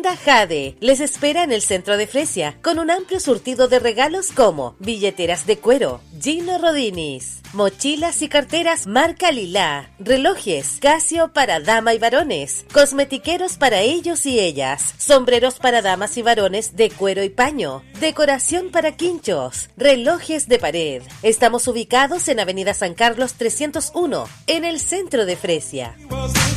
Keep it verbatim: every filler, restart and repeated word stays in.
Tienda Jade les espera en el centro de Fresia con un amplio surtido de regalos como billeteras de cuero, Gino Rodinis, mochilas y carteras marca Lila, relojes Casio para dama y varones, cosmetiqueros para ellos y ellas, sombreros para damas y varones de cuero y paño, decoración para quinchos, relojes de pared. Estamos ubicados en Avenida San Carlos trescientos uno, en el centro de Fresia.